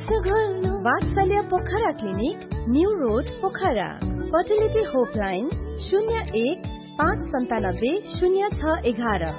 वात्सल्य Pokhara clinic, new road Pokhara. Fertility होपलाइन 01-597-0611।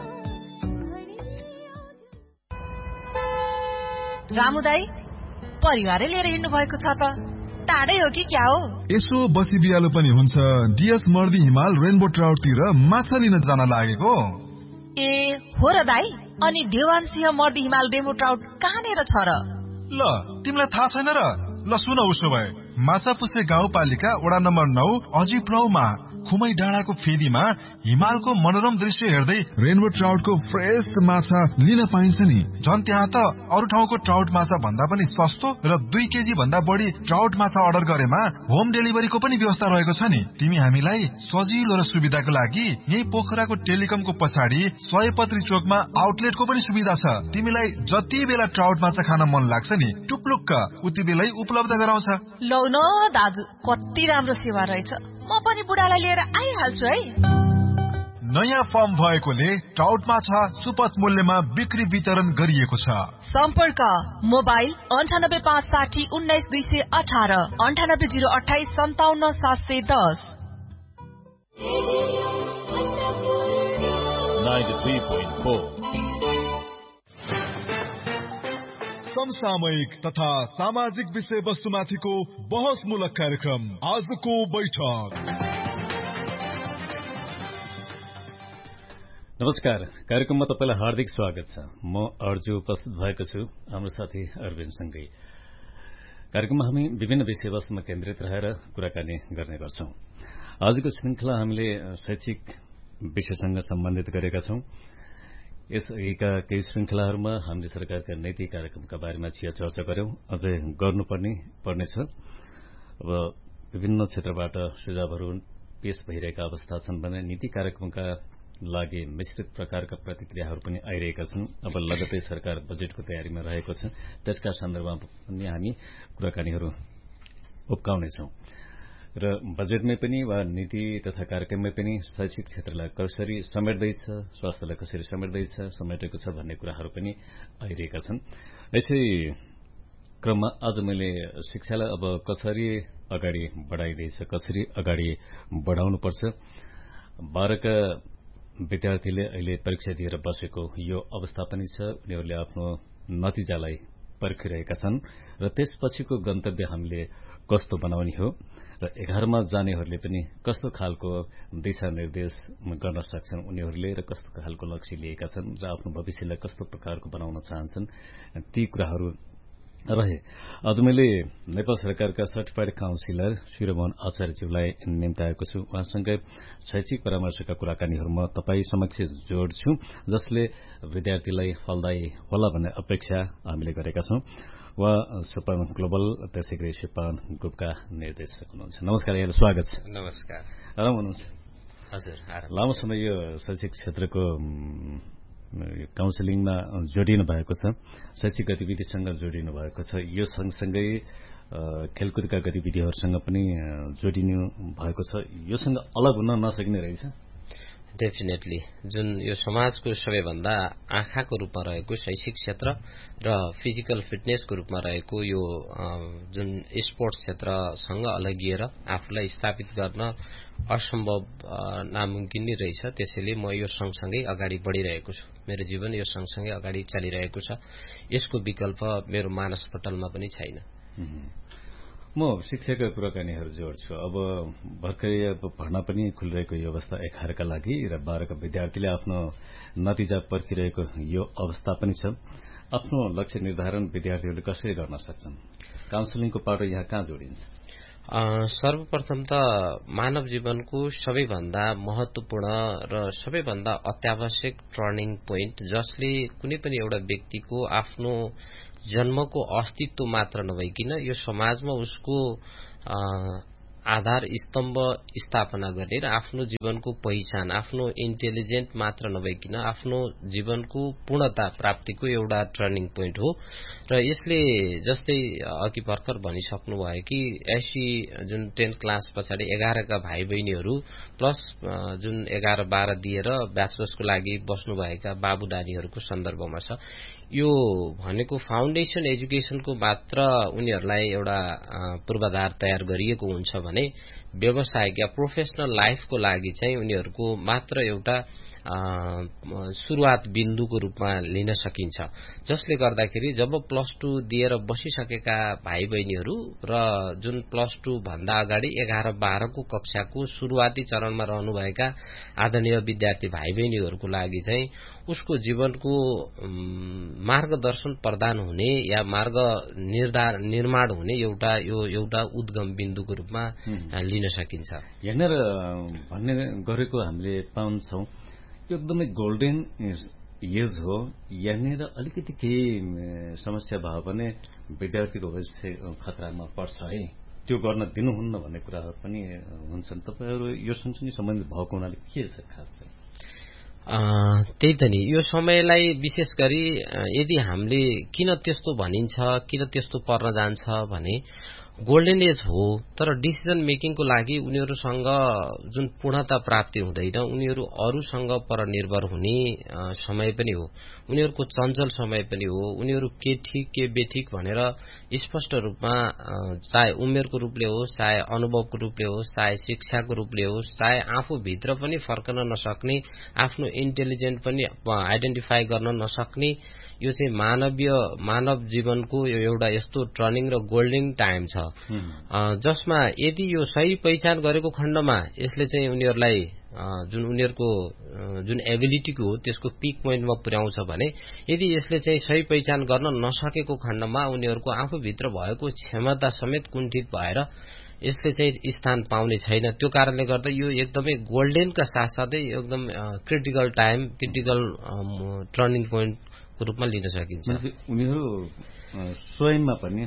Ramu दाई, परिवारै लिएर हिँड्नु भएको छ त, टाढै हो कि क्या हो? यसो बसी बिरालो पनि हुन्छ। डिएस मर्दी हिमाल रेनबो ट्राउटतिर माछा लिन जान लागेको। ए हो र दाई, अनि देवान सिंह मर्दी हिमाल रेनबो ट्राउट कहाँनिर छ र? ल तिमीलाई थाहा छैन र? ल सुन, उसो भए माछापुछ्रे गाउँपालिका वडा नम्बर 9 अजिप्राउमा खुमै डाँडाको फेदीमा हिमालको मनोरम दृश्य हेर्दै रेनबो ट्राउटको फ्रेश माछा लिन पाइन्छ नि। झन् त्यहाँ त अरू ठाउँको ट्राउट माछा भन्दा पनि सस्तो र 2 केजी भन्दा बढी ट्राउट माछा अर्डर गरेमा होम डेलिभरीको पनि व्यवस्था रहेको छ नि। तिमी हामीलाई सजिलो र सुविधाको लागि यही पोखराको टेलिकमको पछाडि सयपत्री चोकमा आउटलेटको पनि सुविधा छ। तिमीलाई जति बेला ट्राउट माछा खान मन लाग्छ नि, टुप्लुक्क उति बेलै उपलब्ध गराउँछ। लौ न दाजु, कति राम्रो सेवा रहेछ। म पनि बुढालाई लिएर आइहाल्छु है। नयाँ फर्म भएकोले ट्राउट माछा सुपथ मूल्यमा बिक्री वितरण गरिएको छ। सम्पर्क मोबाइल 9856019218 9808257710। 93.4 समसामयिक तथा सामाजिक विषय वस्तुमाथिको बहसमूलक कार्यक्रम आजको बैठक। नमस्कार, कार्यक्रममा तपाईलाई हार्दिक स्वागत छ। म अर्जु उपस्थित भएको छु हाम्रो साथी अरविन्दसँगै। कार्यक्रममा हामी विभिन्न विषयवस्तुमा केन्द्रित रहेर कुराकानी गर्ने गर्छौं। आजको श्रृंखला हामीले शैक्षिक विषयसँग सम्बन्धित गरेका छौं। यसका केही श्रृंखलाहरूमा हामीले सरकारका नीति कार्यक्रमका बारेमा चर्चा गर्यौं। अझै पर्नेछ। अब विभिन्न क्षेत्रबाट सुझावहरू पेश भइरहेका अवस्था छन् भने नीति कार्यक्रमका लागि मिश्रित प्रकारका प्रतिक्रियाहरू पनि आइरहेका छन्। अब लगतै सरकार बजेटको तयारीमा रहेको छ, त्यसका सन्दर्भमा पनि हामी कुराकानीहरू उब्काउनेछौं। र बजेटमै पनि वा नीति तथा कार्यक्रममै पनि शैक्षिक क्षेत्रलाई कसरी समेट्दैछ, स्वास्थ्यलाई कसरी समेट्दैछ, समेटेको छ भन्ने कुराहरू पनि आइरहेका छन्। यसै क्रममा आज मैले शिक्षालाई अब कसरी अगाडि बढाइदैछ, कसरी अगाडि बढाउनुपर्छ, 12का विद्यार्थीले अहिले परीक्षा दिएर बसेको यो अवस्था पनि छ। उनीहरूले आफ्नो नतिजालाई पर्खिरहेका छन् र त्यसपछिको गन्तव्य हामीले कस्तो बनाउने हो र 11मा जानेहरूले पनि कस्तो खालको दिशानिर्देश गर्न सक्छन् उनीहरूले र कस्तो खालको लक्ष्य लिएका छन् र आफ्नो भविष्यलाई कस्तो प्रकारको बनाउन चाहन्छन्, ती कुराहरू रहे। आज मैले नेपाल सरकारका सर्टिफाइड काउन्सिलर सूर्यमोहन आचार्यज्यूलाई निम्ताएको छु। उहाँसँगै शैक्षिक परामर्शका कुराकानीहरू म तपाईँ समक्ष जोड्छु, जसले विद्यार्थीलाई फलदायी होला भन्ने अपेक्षा हामीले गरेका छौं। उहाँ सोपान ग्लोबल त्यसै गरी सोपान ग्रुपका निर्देशक हुनुहुन्छ। नमस्कार, यहाँलाई स्वागत छ। नमस्कार। आराम हुनुहुन्छ? हजुर, लामो समय यो शैक्षिक क्षेत्रको काउन्सिलिङमा जोडिनु भएको छ, शैक्षिक गतिविधिसँग जोडिनु भएको छ। यो सँगसँगै खेलकुदका गतिविधिहरूसँग पनि जोडिनु भएको छ। योसँग अलग हुन नसकिने रहेछ। डेफिनेटली जुन यो समाजको सबैभन्दा आँखाको रूपमा रहेको शैक्षिक क्षेत्र र फिजिकल फिटनेसको रूपमा रहेको यो जुन स्पोर्ट्स क्षेत्रसँग अलगिएर आफूलाई स्थापित गर्न असम्भव नामुमकिन नै रहेछ। त्यसैले म यो सँगसँगै अगाडि बढिरहेको छु। मेरो जीवन यो सँगसँगै अगाडि चलिरहेको छ। यसको विकल्प मेरो मानसपटलमा पनि छैन। म शिक्षाका कुराकानीहरू जोड्छु। अब भर्खरै भर्ना पनि खुलिरहेको यो अवस्था 11का लागि र 12का विद्यार्थीले आफ्नो नतिजा पर्खिरहेको यो अवस्था पनि छ। आफ्नो लक्ष्य निर्धारण विद्यार्थीहरूले कसरी गर्न सक्छन्? काउन्सिलिङको पाटो यहाँ कहाँ जोडिन्छ? सर्वप्रथम त मानव जीवनको सबैभन्दा महत्वपूर्ण र सबैभन्दा अत्यावश्यक टर्निङ पोइन्ट, जसले कुनै पनि एउटा व्यक्तिको आफ्नो जन्मको अस्तित्व मात्र नभइकिन यो समाजमा उसको आधार स्तम्भ स्थापना गर्ने र आफ्नो जीवनको पहिचान, आफ्नो इन्टेलिजेन्ट मात्र नभइकिन आफ्नो जीवनको पूर्णता प्राप्तिको एउटा टर्निङ पोइन्ट हो। र यसले जस्तै अघि भर्खर भनिसक्नु भयो कि एसी जुन 10 क्लास पछाडि 11 का भाइ बहिनीहरू प्लस जुन 11-12 दिएर ब्याचलर्सको लागि बस्नुभएका बाबु नानीहरूको सन्दर्भमा छ। यो भनेको फाउन्डेसन एजुकेसनको मात्र उनीहरूलाई एउटा पूर्वाधार तयार गरिएको हुन्छ भने व्यवसायिक या प्रोफेसनल लाइफको लागि चाहिँ उनीहरूको मात्र एउटा सुरुवात बिन्दुको रूपमा लिन सकिन्छ, जसले गर्दाखेरि जब प्लस 2 दिएर बसिसकेका भाइ बहिनीहरू र जुन प्लस 2 भन्दा अगाडि 11-12 को कक्षाको सुरुवाती चरणमा रहनुभएका आदरणीय विद्यार्थी भाइ बहिनीहरूको लागि चाहिँ उसको जीवनको मार्गदर्शन प्रदान हुने या मार्ग निर्माण हुने एउटा उद्गम बिन्दुको रूपमा लिन सकिन्छ। यहाँनिर भन्ने गरेको हामीले पाउँछौं एकदमै गोल्डन एज हो। यहाँनिर अलिकति केही समस्या भयो भने विद्यार्थीको भविष्य खतरामा पर्छ है, त्यो गर्न दिनुहुन्न भन्ने कुराहरू पनि हुन्छन्। तपाईहरु यो सँगसँगै सम्बन्धित भएको हुनाले के छ खास चाहिँ? त्यही त नि, यो समयलाई विशेष गरी यदि हामीले किन त्यस्तो भनिन्छ, किन त्यस्तो पर्न जान्छ भने गोल्डन एज हो, तर डिसिजन मेकिङको लागि उनीहरूसँग जुन पूर्णता प्राप्ति हुँदैन, उनीहरू अरूसँग परनिर्भर हुने समय पनि हो, उनीहरूको चञ्चल समय पनि हो। उनीहरू के ठीक के बेठिक भनेर स्पष्ट रूपमा चाहे उमेरको रूपले होस्, चाहे अनुभवको रूपले होस्, चाहे शिक्षाको रूपले होस्, चाहे आफूभित्र पनि फर्कन नसक्ने, आफ्नो इन्टेलिजेन्ट पनि आइडेन्टिफाई गर्न नसक्ने, यो चाहिँ मानव जीवनको यो एउटा यस्तो टर्निङ र गोल्डन टाइम छ, जसमा यदि यो सही पहिचान गरेको खण्डमा यसले चाहिँ उनीहरूलाई जुन उनीहरूको जुन एबिलिटीको हो त्यसको पिक पोइन्टमा पुर्याउँछ भने, यदि यसले चाहिँ सही पहिचान गर्न नसकेको खण्डमा उनीहरूको आफूभित्र भएको क्षमता समेत कुण्ठित भएर यसले चाहिँ स्थान पाउने छैन। त्यो कारणले गर्दा यो एकदमै गोल्डनका साथसाथै एकदम critical time, critical turning point रूपमा लिन सकिन्छ। उनीहरू स्वयंमा पनि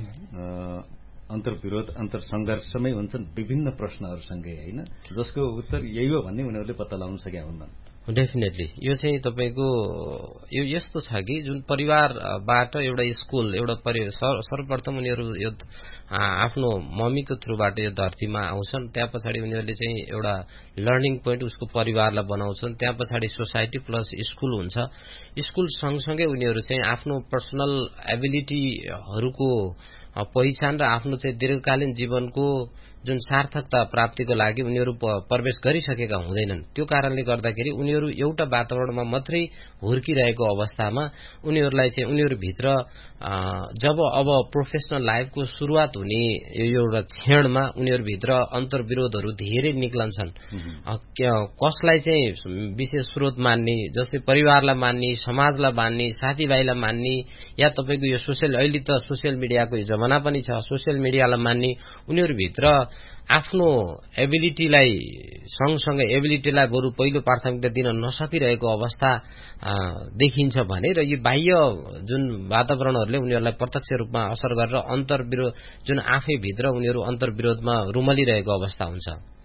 अन्तर्विरोध अन्तरसंघर्षमै हुन्छन् विभिन्न प्रश्नहरूसँगै हैन, जसको उत्तर यही हो भन्ने उनीहरूले पत्ता लगाउन सकेका हुन्नन्। डेफिनेटली यो चाहिँ तपाईको यो यस्तो छ कि जुन परिवारबाट एउटा स्कुल एउटा सर्वप्रथम उनीहरू यो आफ्नो मम्मीको थ्रुबाट यो धरतीमा आउँछन्, त्यहाँ पछाडि उनीहरूले चाहिँ एउटा लर्निङ पोइन्ट उसको परिवारलाई बनाउँछन्, त्यहाँ पछाडि सोसाइटी प्लस स्कुल हुन्छ। स्कुल सँगसँगै उनीहरू चाहिँ आफ्नो पर्सनल एबिलिटीहरूको पहिचान र आफ्नो चाहिँ दीर्घकालीन जीवनको जुन सार्थकता प्राप्तिको लागि उनीहरू प्रवेश गरिसकेका हुँदैनन्। त्यो कारणले गर्दाखेरि उनीहरू एउटा वातावरणमा मात्रै हुर्किरहेको अवस्थामा उनीहरूलाई चाहिँ उनीहरूभित्र जब अब प्रोफेसनल लाइफको सुरुवात हुने यो एउटा क्षणमा उनीहरूभित्र अन्तर्विरोधहरू धेरै निक्लन्छन्। कसलाई चाहिँ विशेष स्रोत मान्ने, जस्तै परिवारलाई मान्ने, समाजलाई मान्ने, साथीभाइलाई मान्ने, या तपाईँको यो अहिले त सोसियल मिडियाको जमाना पनि छ, सोसियल मिडियालाई मान्ने, उनीहरूभित्र आफ्नो एबिलिटीलाई सँगसँगै एबिलिटीलाई बरु पहिलो प्राथमिकता दिन नसकिरहेको अवस्था देखिन्छ भने, र यो बाह्य जुन वातावरणहरूले उनीहरूलाई प्रत्यक्ष रूपमा असर गरेर अन्तर्विरोध जुन आफैभित्र उनीहरू अन्तर्विरोधमा रुमलिरहेको अवस्था हुन्छ।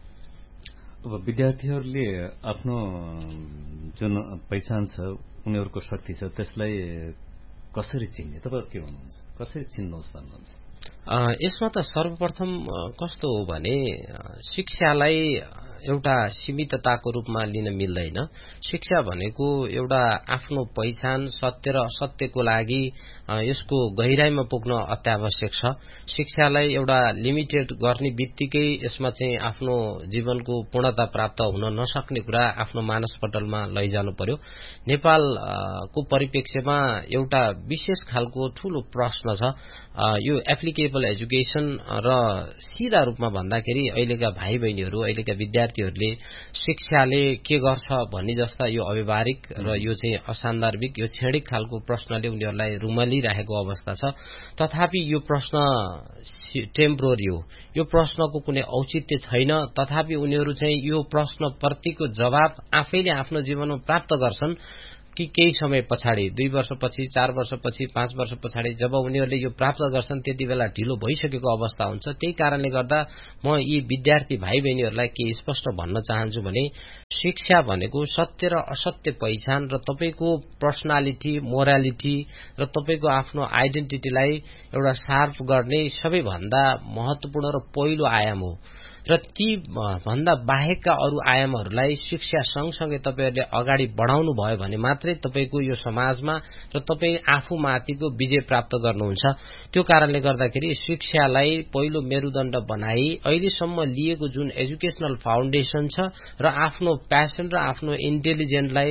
अब विद्यार्थीहरूले आफ्नो जुन पहिचान छ, उनीहरूको शक्ति छ, त्यसलाई कसरी चिन्ने? तपाईहरु के भन्नुहुन्छ? कसरी चिन्नुहोस् भन्नुहुन्छ? यसमा त सर्वप्रथम कस्तो हो भने शिक्षालाई एउटा सीमितताको रूपमा लिन मिल्दैन। शिक्षा भनेको एउटा आफ्नो पहिचान, सत्य र असत्यको लागि यसको गहिराईमा पुग्न अत्यावश्यक छ। शिक्षालाई एउटा लिमिटेड गर्ने बित्तिकै यसमा चाहिँ आफ्नो जीवनको पूर्णता प्राप्त हुन नसक्ने कुरा आफ्नो मानसपटलमा लैजानु पर्यो। नेपालको परिप्रेक्ष्यमा एउटा विशेष खालको ठूलो प्रश्न छ, यो एप्लिकेबल एजुकेसन र सीधा रूपमा भन्दाखेरि अहिलेका भाइ बहिनीहरू, अहिलेका विद्यार्थीहरूले शिक्षाले के गर्छ भन्ने जस्ता यो अव्यावहारिक र यो चाहिँ असान्दर्भिक, यो क्षणिक खालको प्रश्नले उनीहरूलाई रुमलिरहेको अवस्था छ। तथापि यो प्रश्न टेम्पोररी हो, यो प्रश्नको कुनै औचित्य छैन। तथापि उनीहरू चाहिँ यो प्रश्न प्रतिको जवाब आफैले आफ्नो जीवनमा प्राप्त गर्छन्। कि केही समय पछाडि 2 वर्षपछि 4 वर्षपछि 5 वर्ष पछाडि जब उनीहरूले यो प्राप्त गर्छन् त्यति बेला ढिलो भइसकेको अवस्था हुन्छ। त्यही कारणले गर्दा म यी विद्यार्थी भाइ बहिनीहरूलाई के स्पष्ट भन्न चाहन्छु भने शिक्षा भनेको सत्य र असत्य पहिचान र तपाईको पर्सनालिटी, मोरालिटी र तपाईको आफ्नो आइडेन्टिटीलाई एउटा शार्प गर्ने सबैभन्दा महत्वपूर्ण र पहिलो आयाम हो र ती भन्दा बाहेकका अरू आयामहरूलाई शिक्षा सँगसँगै तपाईहरुले अगाडि बढाउनु भयो भने मात्रै तपाईको यो समाजमा र तपाई आफूमाथिको विजय प्राप्त गर्नुहुन्छ। त्यो कारणले गर्दाखेरि शिक्षालाई पहिलो मेरुदण्ड बनाई अहिलेसम्म लिएको जुन एजुकेशनल फाउन्डेसन छ र आफ्नो प्यासन र आफ्नो इन्टेलिजेन्सलाई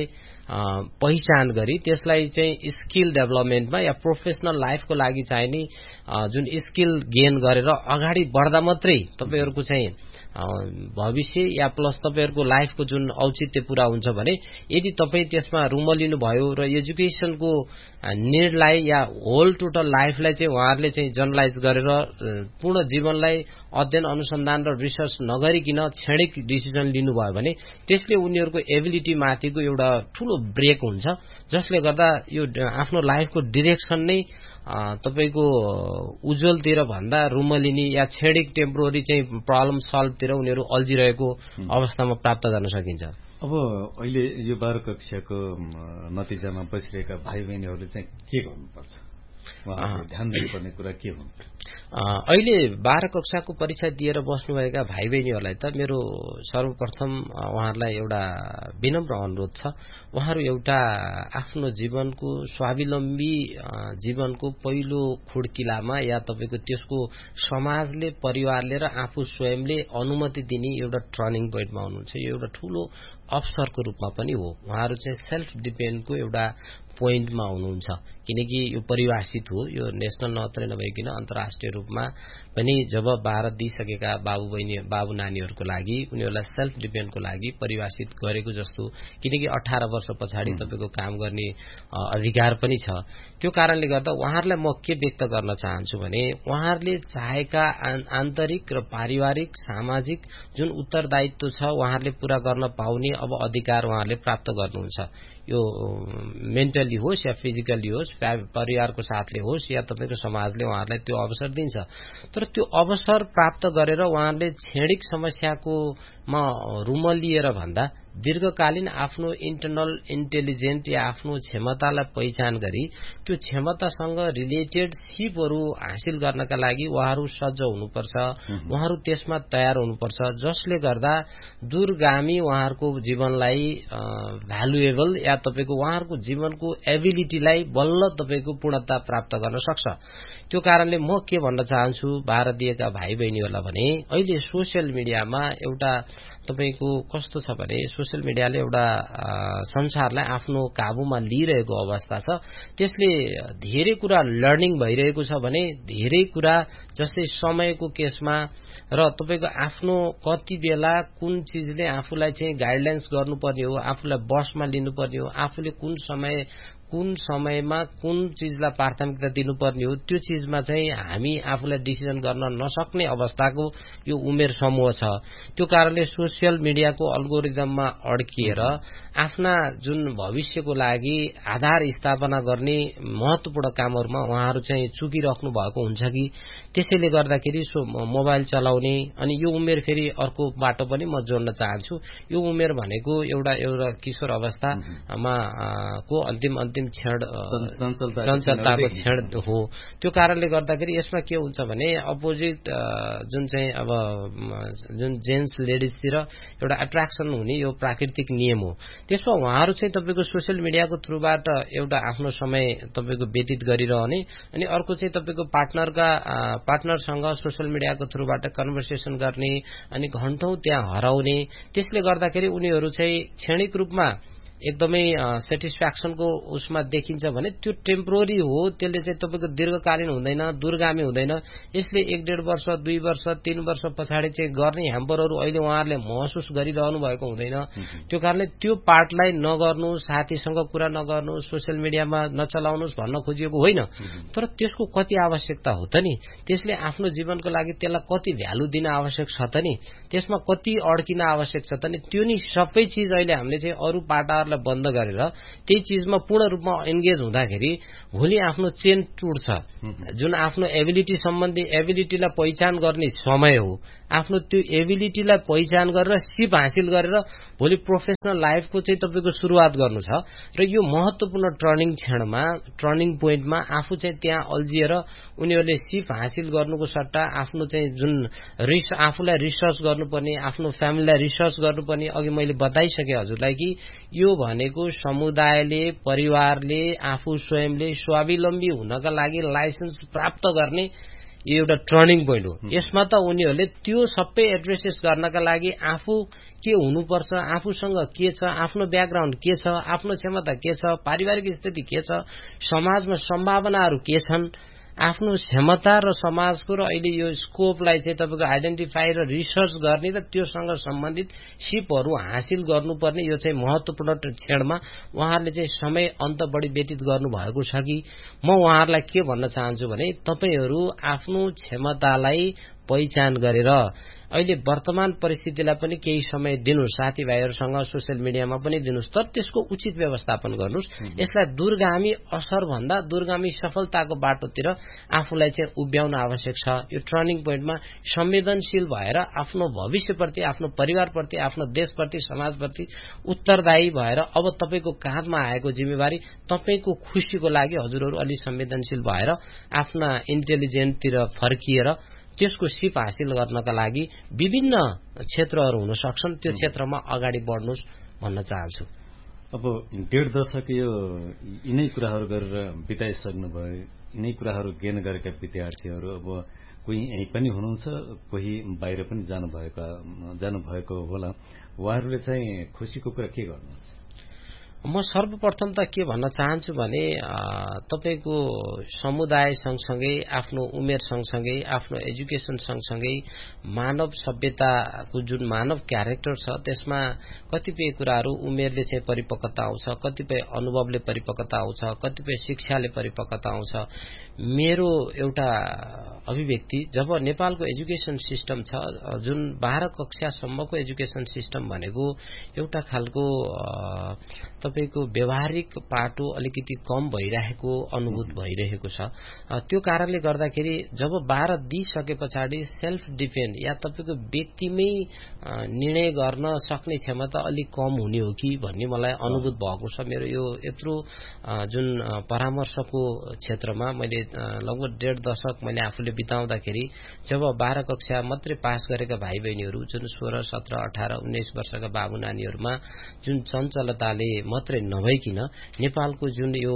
पहिचान गरी त्यसलाई चाहिँ स्किल डेभलपमेन्टमा या प्रोफेसनल लाइफको लागि चाहिने जुन स्किल गेन गरेर अगाडि बढ्दा मात्रै तपाईहरुको चाहिँ भविष्य या प्लस तपाईहरुको लाइफको जुन औचित्य पूरा हुन्छ भने यदि तपाई त्यसमा रुमलिनु भयो र एजुकेशनको निडलाई या होल टोटल लाइफलाई चाहिँ उहाँहरुले चाहिँ जनरलाइज गरेर पूर्ण जीवनलाई अध्ययन अनुसन्धान र रिसर्च नगरिकिन क्षणिक डिसिजन लिनुभयो भने त्यसले उनीहरुको एबिलिटी माथिको एउटा ठूलो ब्रेक हुन्छ, जसले गर्दा यो आफ्नो लाइफको डिरेक्सन नै तपाईको उज्जवलतिर भन्दा रुमलिनी या क्षणिक टेम्पोररी चाहिँ प्रब्लम सल्भतिर उनीहरु अल्झिरहेको अवस्थामा प्राप्त गर्न सकिन्छ। अब अहिले यो 12 कक्षाको नतिजामा बसिरहेका भाइ बहिनीहरुले चाहिँ के गर्नुपर्छ, उहाँहरुले ध्यान दिनुपर्ने कुरा के हुन्? अहिले 12 कक्षाको परीक्षा दिएर बस्नुभएका भाइ बहिनीहरुलाई त मेरो सर्वप्रथम उहाँहरुलाई एउटा विनम्र अनुरोध छ। उहाँहरु एउटा आफ्नो जीवनको स्वावलम्बी जीवनको पहिलो खुड्किलामा या तपाईको त्यसको समाजले, परिवारले र आफू स्वयंले अनुमति दिने एउटा टर्निङ पोइन्टमा हुनुहुन्छ। यो एउटा ठूलो अवसरको रूपमा पनि हो। उहाँहरु चाहिँ सेल्फ डिपेन्डको एउटा पोइन्टमा हुनुहुन्छ, किनकि यो परिभाषित हो। यो नेशनल मात्रै नभइकिन अन्तर्राष्ट्रिय रूपमा पनि जब 12 दिइसकेका बाबु नानीहरुको लागि उनीहरुलाई सेल्फ डिपेन्डको लागि परिभाषित गरेको जस्तो, किनकि 18 वर्ष पछाडि तपाईको काम गर्ने अधिकार पनि छ। त्यो कारणले गर्दा उहाँहरुलाई म के व्यक्त गर्न चाहन्छु भने उहाँहरुले चाहेका आन्तरिक र पारिवारिक सामाजिक जुन उत्तरदायित्व छ उहाँहरुले पूरा गर्न पाउने अब अधिकार उहाँहरुले प्राप्त गर्नुहुन्छ। यो मेन्टली होस् या फिजिकली होस्, परिवारको साथले होस् या तपाईको समाजले उहाँहरुलाई त्यो अवसर दिन्छ। तर त्यो अवसर प्राप्त गरेर उहाँहरुले क्षणिक समस्याको रुमलिएर भन्दा दीर्घकालीन आफ्नो इन्टरनल इन्टेलिजेन्ट या आफ्नो क्षमतालाई पहिचान गरी त्यो क्षमतासँग रिलेटेड सिपहरू हासिल गर्नका लागि उहाँहरु सज्ज हुनुपर्छ, उहाँहरु त्यसमा तयार हुनुपर्छ, जसले गर्दा दूरगामी उहाँहरुको जीवनलाई भ्यालुएबल या तपाईको उहाँहरुको जीवनको एबिलिटीलाई बल्ल तपाईको पूर्णता प्राप्त गर्न सक्छ। त्यो कारणले म के भन्न चाहन्छु भारतीयका भाइ बहिनीहरुलाई भने अहिले सोशल मिडियामा एउटा तपाईको कस्तो छ भने सोशल मिडियाले एउटा संसारलाई आफ्नो काबुमा लिइरहेको अवस्था छ। त्यसले धेरै कुरा लर्निङ भइरहेको छ भने धेरै कुरा जस्तै समयको केसमा र तपाईको आफ्नो कति बेला कुन चीजले आफूलाई चाहिँ गाइडलाइन्स गर्नुपर्ने हो, आफूलाई बसमा लिनुपर्ने हो, आफूले कुन समयमा कुन चीजलाई प्राथमिकता दिनुपर्ने हो, त्यो चीजमा चाहिँ हामी आफूलाई डिसिजन गर्न नसक्ने अवस्थाको यो उमेर समूह छ। त्यो कारणले सोशल मिडियाको अल्गोरिदममा अड्किएर आफ्ना जुन भविष्यको लागि आधार स्थापना गर्ने महत्वपूर्ण कामहरुमा उहाँहरु चाहिँ चुकिराख्नु भएको हुन्छ कि त्यसैले गर्दाखेरि मोबाइल चलाउने अनि यो उमेर फेरि अर्को बाटो पनि म जोड्न चाहन्छु। यो उमेर भनेको एउटा किशोर अवस्थामा को अन्तिम क्षण चञ्चलताको क्षण हो। त्यो कारणले गर्दाखेरि यसमा के हुन्छ भने अपोजिट जुन चाहिँ अब जुन जेन्ट्स लेडिजतिर एउटा एट्र्याक्सन हुने यो प्राकृतिक नियम हो। त्यसमा उहाँहरु चाहिँ तपाईको सोशल मिडियाको थ्रुबाट एउटा आफ्नो समय तपाईको व्यतीत गरिरहने अनि अर्को चाहिँ तपाईको पार्टनरसँग सोशल मिडियाको थ्रुबाट कन्भर्सेसन गर्ने अनि घण्टौं त्यहाँ हराउने, त्यसले गर्दाखेरि उनीहरु चाहिँ क्षणिक रूपमा एकदमै सेटिस्फ्याक्सनको उसमा देखिन्छ भने त्यो टेम्पोररी हो। त्यसले चाहिँ तपाईको दीर्घकालीन हुँदैन, दूरगामी हुँदैन। यसले 1.5 वर्ष 2 वर्ष 3 वर्ष पछाडि चाहिँ गर्ने ह्याम्परहरू अहिले उहाँहरुले महसुस गरिरहनु भएको हुँदैन। त्यो कारणले त्यो पार्टलाई नगर्नु, साथीसँग कुरा नगर्नु, सोशल मिडियामा नचलाउनुस् भन्न खोजिएको होइन, तर त्यसको कति आवश्यकता हो त नि, त्यसले आफ्नो जीवनको लागि त्यसलाई कति भ्यालु दिन आवश्यक छ त नि, त्यसमा कति अड्किन आवश्यक छ त नि, त्यो नि सबै चीज अहिले हामीले चाहिँ अरू पाटा उहाँहरूलाई बन्द गरेर त्यही चीजमा पूर्ण रूपमा एन्गेज हुँदाखेरि भोलि आफ्नो चेन टुट्छ। जुन आफ्नो एबिलिटी सम्बन्धी एबिलिटीलाई पहिचान गर्ने समय हो, आफ्नो त्यो एबिलिटीलाई पहिचान गरेर सिप हासिल गरेर भोलि प्रोफेसनल लाइफको चाहिँ तपाईँको सुरुवात गर्नु छ। र यो महत्वपूर्ण टर्निङ क्षणमा, टर्निङ पोइन्टमा आफू चाहिँ त्यहाँ अल्झिएर उनीहरूले सिप हासिल गर्नुको सट्टा आफ्नो चाहिँ जुन आफूलाई रिसर्च गर्नुपर्ने, आफ्नो फ्यामिलीलाई रिसर्च गर्नुपर्ने, अघि मैले बताइसकेँ हजुरलाई कि यो भनेको समुदायले, परिवारले, आफू स्वयंले स्वावलम्बी हुनका लागि लाइसेन्स प्राप्त गर्ने यो एउटा टर्निङ पोइन्ट हो। यसमा त उनीहरूले त्यो सबै एड्रेसेस गर्नका लागि आफू के हुनुपर्छ, आफूसँग के छ, आफ्नो ब्याकग्राउन्ड के छ, आफ्नो क्षमता के छ, पारिवारिक स्थिति के छ, समाजमा सम्भावनाहरू के छन्, आफ्नो क्षमता र समाजको र अहिले यो स्कोपलाई चाहिँ तपाईँको आइडेन्टिफाई र रिसर्च गर्ने र त्योसँग सम्बन्धित सिपहरू हासिल गर्नुपर्ने यो चाहिँ महत्वपूर्ण क्षणमा उहाँहरूले चाहिँ समय अन्त बढी व्यतीत गर्नुभएको छ कि म उहाँहरूलाई के भन्न चाहन्छु भने तपाईहरू आफ्नो क्षमतालाई पहिचान गरेर अहिले वर्तमान परिस्थितिलाई पनि केही समय दिनुहोस्, साथीभाइहरूसँग सोसियल मिडियामा पनि दिनुहोस्, तर त्यसको उचित व्यवस्थापन गर्नुहोस्। यसलाई दूरगामी असर भन्दा दूरगामी सफलताको बाटोतिर आफूलाई चाहिँ उभ्याउन आवश्यक छ। यो टर्निङ पोइन्टमा संवेदनशील भएर आफ्नो भविष्यप्रति, आफ्नो परिवारप्रति, आफ्नो देशप्रति, समाजप्रति उत्तरदायी भएर अब तपाईको काँधमा आएको जिम्मेवारी तपाईको खुशीको लागि हजुरहरू अलि संवेदनशील भएर आफ्ना इन्टेलिजेन्टतिर फर्किएर त्यसको सिप हासिल गर्नका लागि विभिन्न क्षेत्रहरू हुन सक्छन्, त्यो क्षेत्रमा अगाडि बढ्नुहोस् भन्न चाहन्छु। अब 1.5 दशक यो यिनै कुराहरू गरेर बिताइसक्नुभयो, यिनै कुराहरू गेन गरेका विद्यार्थीहरू अब कोही यहीँ पनि हुनुहुन्छ, कोही बाहिर पनि जानुभएको होला, उहाँहरूले चाहिँ खुसीको कुरा के गर्नुहुन्छ? म सर्वप्रथम त के भन्न चाहन्छु भने तपाईको समुदाय सँगसँगै, आफ्नो उमेर सँगसँगै, आफ्नो एजुकेसन सँगसँगै मानव सभ्यताको जुन मानव क्यारेक्टर छ त्यसमा कतिपय कुराहरू उमेरले चाहिँ परिपक्वता आउँछ, कतिपय अनुभवले परिपक्वता आउँछ, कतिपय शिक्षाले परिपक्वता आउँछ। मेरो एउटा अभिव्यक्ति, जब नेपालको एजुकेसन सिस्टम छ जुन 12 कक्षासम्मको एजुकेसन सिस्टम भनेको एउटा खालको तपाईको व्यावहारिक पाटो अलिकति कम भइरहेको अनुभूत भइरहेको छ। त्यो कारणले गर्दाखेरि जब 12 दिइसके पछाडि सेल्फ डिपेन्ड या तपाईको व्यक्तिमै निर्णय गर्न सक्ने क्षमता अलिक कम हुने हो कि भन्ने मलाई अनुभूत भएको छ। मेरो यो यत्रो जुन परामर्शको क्षेत्रमा मैले लगभग 1.5 दशक मैले आफूले बिताउँदाखेरि जब 12 कक्षा मात्रै पास गरेका भाइ बहिनीहरू जुन 16, 17, 18, 19 वर्षका बाबु नानीहरूमा जुन चञ्चलताले मात्रै नभइकिन नेपालको जुन यो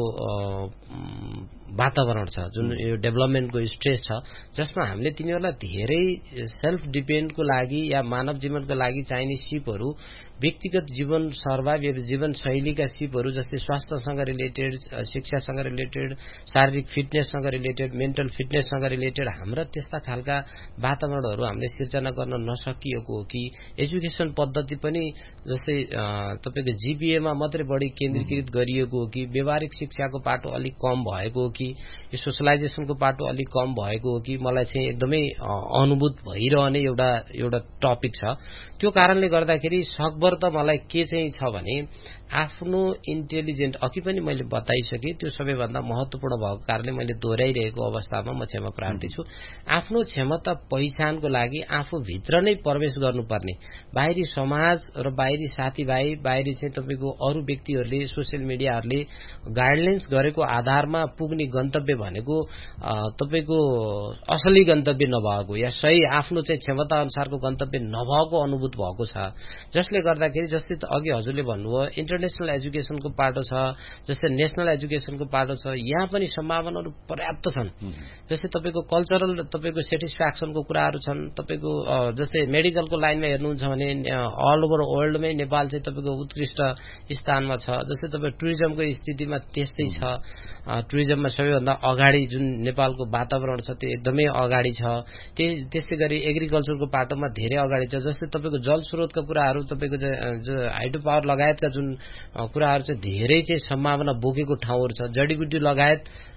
वातावरण छ, जुन यो डेभलपमेन्टको स्ट्रेस छ, जसमा हामीले तिनीहरूलाई धेरै सेल्फ डिपेन्डको लागि या मानव जीवनको लागि चाहिने सिपहरू, व्यक्तिगत जीवन सर्वाइभ जीवन शैलीका सिपहरू जस्तै स्वास्थ्यसँग रिलेटेड, शिक्षासँग रिलेटेड, शारीरिक फिटनेससँग रिलेटेड, मेन्टल फिटनेससँग रिलेटेड हाम्रा त्यस्ता खालका वातावरणहरू हामीले सिर्जना गर्न नसकिएको हो कि एजुकेसन पद्धति पनि जस्तै तपाईको जीपीएमा मात्रै बढी केन्द्रीकृत गरिएको हो कि व्यावहारिक शिक्षाको पाटो अलिक कम भएको हो कि यो सोशलाइजेसनको पाटो अलिक कम भएको हो कि मलाई चाहिँ एकदमै अनुभूत भइरहने एउटा टपिक छ। त्यो कारणले गर्दाखेरि सकभर त मलाई के चाहिँ छ भने आफ्नो इन्टेलिजेन्ट, अघि पनि मैले बताइसकेँ, त्यो सबैभन्दा महत्वपूर्ण भएको कारणले मैले दोहोऱ्याइरहेको अवस्थामा म क्षमा प्रार्थी छु। आफ्नो क्षमता पहिचानको लागि आफू भित्र नै प्रवेश गर्नुपर्ने, बाहिरी समाज र बाहिरी साथीभाइ, बाहिरी चाहिँ तपाईको अरू व्यक्तिहरूले, सोसियल मिडियाहरूले गाइडलाइन्स गरेको आधारमा पुग्ने गन्तव्य भनेको तपाईको असली गन्तव्य नभएको या सही आफ्नो चाहिँ क्षमता अनुसारको गन्तव्य नभएको अनुभूत भएको छ। जसले गर्दाखेरि जस्तै अघि हजुरले भन्नुभयो इन्टरनेशनल एजुकेसनको पाटो छ, जस्तै नेशनल एजुकेसनको पाटो छ, यहाँ पनि सम्भावनाहरू पर्याप्त छन्। जस्तै तपाईको कल्चरल तपाईको सेटिस्फ्याक्सनको कुराहरू छन्। तपाईको जस्तै मेडिकलको लाइनमा हेर्नुहुन्छ भने अल ओभर वर्ल्डमै नेपाल चाहिँ तपाईको उत्कृष्ट स्थानमा छ। जस्तै तपाईको टुरिज्मको स्थितिमा त्यस्तै छ, टुरिज्ममा सबैभन्दा अगाडि जुन नेपालको वातावरण छ त्यो एकदमै अगाडि छ। त्यस्तै गरी एग्रिकल्चरको पाटोमा धेरै अगाडि छ। जस्तै तपाईको जल स्रोतका कुराहरू, तपाईको हाइड्रो पावर लगायतका जुन कुराहरू चाहिँ धेरै चाहिँ सम्भावना बोकेको ठाउँहरू छ। जडीबुटी लगायत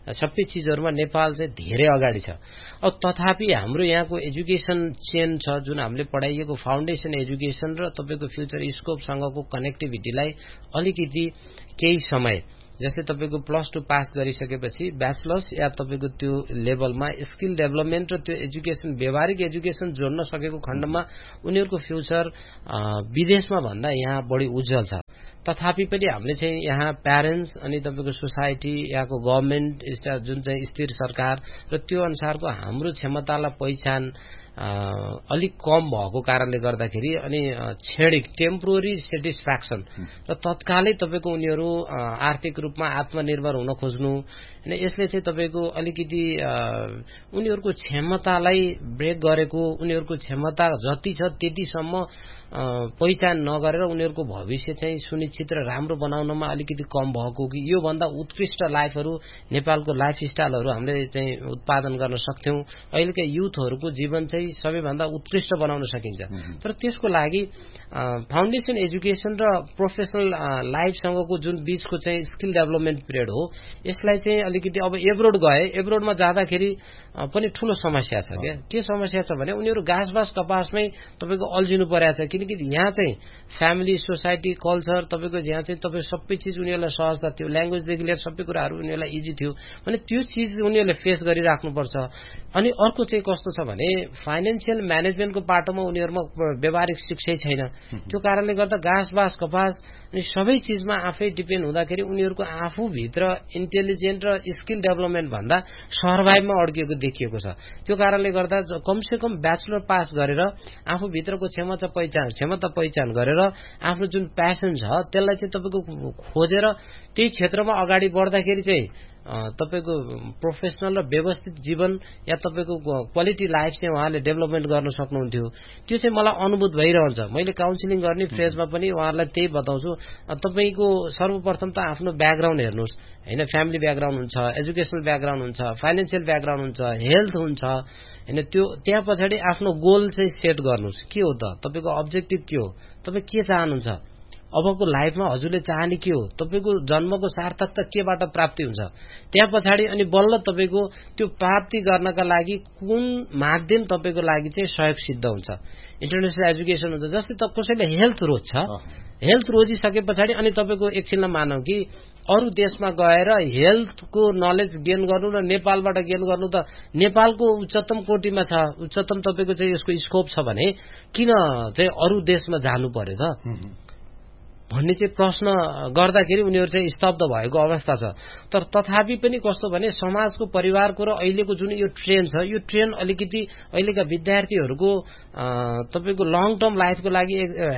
सबै चिजहरुमा नेपाल चाहिँ धेरै अगाडि छ। अब तथापि हाम्रो यहाँको एजुकेसन चेन छ, जुन हामीले पढाइएको फाउन्डेसन एजुकेसन र तपाईको फ्युचर स्कोपसँगको कनेक्टिभिटीलाई अलिकति केही समय, जस्तै तपाईको +2 पास गरिसकेपछि ब्याचलर्स या तपाईको त्यो लेभलमा स्किल डेभलपमेन्ट र त्यो एजुकेसन व्यावहारिक एजुकेसन जोड्न सकेको खण्डमा उनीहरुको फ्युचर विदेशमा भन्दा यहाँ बढी उज्जवल छ। तथापि पनि हामीले चाहिँ यहाँ प्यारेन्ट्स अनि तपाईको सोसाइटी, यहाँको गभर्नमेन्ट जुन चाहिँ स्थिर सरकार र त्यो अनुसारको हाम्रो क्षमतालाई पहिचान अलिक कम भएको कारणले गर्दाखेरि अनि क्षणिक टेम्पोररी सेटिस्फ्याक्सन र तत्कालै तपाईको उनीहरु आर्थिक रूपमा आत्मनिर्भर हुन खोज्नु, अनि यसले चाहिँ तपाईको अलिकति उनीहरुको क्षमतालाई ब्रेक गरेको, उनीहरुको क्षमता जति छ त्यतिसम्म पहिचान नगरेर उनीहरुको भविष्य चाहिँ सुनिश्चित र राम्रो बनाउनमा अलिकति कम भएको कि यो भन्दा उत्कृष्ट लाइफहरु नेपालको लाइफस्टाइलहरु हामीले चाहिँ उत्पादन गर्न सक्थ्यौं। अहिलेका युथहरुको जीवन चाहिँ सबैभन्दा उत्कृष्ट बनाउन सकिन्छ। तर त्यसको लागि फाउन्डेसन एजुकेसन र प्रोफेसनल लाइफसँगको जुन बीचको चाहिँ स्किल डेभलपमेन्ट पिरियड हो, यसलाई चाहिँ अलिकति अब एब्रोडमा जाँदाखेरि पनि ठूलो समस्या छ। के समस्या छ भने उनीहरु घाँसबास कपासमै तपाईको अल्झिनु परेछ, किनकि यहाँ चाहिँ फ्यामिली, सोसाइटी, कल्चर तपाईको यहाँ चाहिँ तपाई सबै चीज उनीहरुलाई सहजता थियो, ल्याङ्ग्वेजदेखि लिएर सबै कुराहरु उनीहरुलाई इजी थियो भने त्यो चीज उनीहरुले फेस गरिराख्नु पर्छ। अनि अर्को चाहिँ कस्तो छ भने फाइनान्शियल म्यानेजमेन्टको पाटोमा उनीहरुमा व्यावहारिक शिक्षै छैन। त्यो कारणले गर्दा घाँसबास कपास अनि सबै चीजमा आफै डिपेन्ड हुँदाखेरि उनीहरुको आफू भित्र इन्टेलिजेन्ट र स्किल डेभलपमेन्ट भन्दा सर्भाइभमा अड्किएको देखिएको छ। त्यो कारणले गर्दा कमसे कम ब्याचलर पास गरेर आफू भित्रको क्षमता पहिचान गरेर आफ्नो जुन प्यासन छ त्यसलाई चाहिँ तपाईको खोजेर त्यही क्षेत्रमा अगाडि बढ्दाखेरि चाहिँ तपाईको प्रोफेसनल र व्यवस्थित जीवन या तपाईको क्वालिटी लाइफ चाहिँ उहाँले डेभलपमेन्ट गर्न सक्नुहुन्थ्यो। त्यो चाहिँ मलाई अनुभूत भइरहन्छ। मैले काउन्सिलिङ गर्ने फेजमा पनि उहाँहरूलाई त्यही बताउँछु, तपाईको सर्वप्रथम त आफ्नो ब्याकग्राउन्ड हेर्नुस् हैन, फ्यामिली ब्याकग्राउन्ड हुन्छ, एजुकेशनल ब्याकग्राउन्ड हुन्छ, फाइनान्शियल ब्याकग्राउन्ड हुन्छ, हेल्थ हुन्छ हैन, त्यो त्यहाँ पछाडी आफ्नो गोल चाहिँ सेट गर्नुस्। के हो त तपाईको अब्जेक्टिभ, के हो तपाई के चाहनुहुन्छ, अबको लाइफमा हजुरले चाहने के हो, तपाईको जन्मको सार्थकता केबाट प्राप्ति हुन्छ, त्यहाँ पछाडी अनि बल्ल तपाईको त्यो प्राप्ति गर्नका लागि कुन माध्यम तपाईको लागि चाहिँ सहयोग सिद्ध हुन्छ। इन्टरनेशनल एजुकेसन हुन्छ, जस्तै त कसैले हेल्थ रोज्छ, हेल्थ रोजिसके पछाडी अनि तपाईको एकछिनमा मानौ कि अरु देशमा गएर हेल्थको नलेज गेन गर्नु र नेपालबाट गेन गर्नु त नेपालको उच्चतम कोटिमा छ, उच्चतम तपाईको चाहिँ यसको स्कोप छ भने किन चाहिँ अरु देशमा जानु पर्यो त भन्ने चाहिँ प्रश्न गर्दाखेरि उनीहरु चाहिँ स्तब्ध भएको अवस्था छ। तर तथापि पनि कस्तो भने समाजको, परिवारको र अहिलेको जुन यो ट्रेन्ड छ, यो ट्रेन्ड अलिकति अहिलेका विद्यार्थीहरुको तपाईको लङ टर्म लाइफको लागि